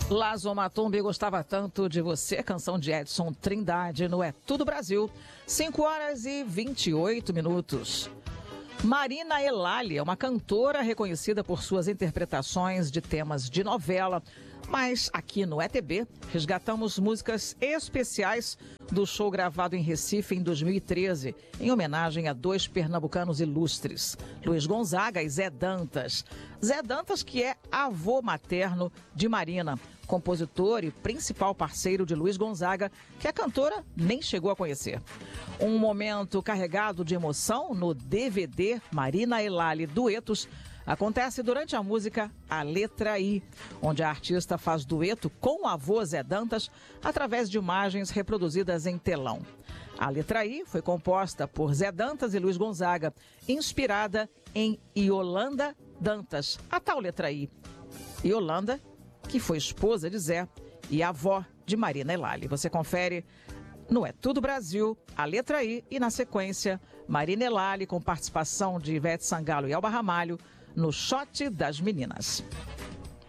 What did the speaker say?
Lazo Matumbi gostava tanto de você, canção de Edson Trindade no É Tudo Brasil, 5 horas e 28 minutos. Marina Elali é uma cantora reconhecida por suas interpretações de temas de novela, mas aqui no ETB resgatamos músicas especiais do show gravado em Recife em 2013, em homenagem a dois pernambucanos ilustres, Luiz Gonzaga e Zé Dantas. Zé Dantas, que é avô materno de Marina, compositor e principal parceiro de Luiz Gonzaga, que a cantora nem chegou a conhecer. Um momento carregado de emoção no DVD Marina Elali Duetos acontece durante a música A Letra I, onde a artista faz dueto com o avô Zé Dantas através de imagens reproduzidas em telão. A Letra I foi composta por Zé Dantas e Luiz Gonzaga, inspirada em Yolanda Dantas, a tal Letra I. Yolanda, que foi esposa de Zé e avó de Marina Elali. Você confere no É Tudo Brasil, A Letra I e, na sequência, Marina Elali com participação de Ivete Sangalo e Elba Ramalho no Shot das Meninas.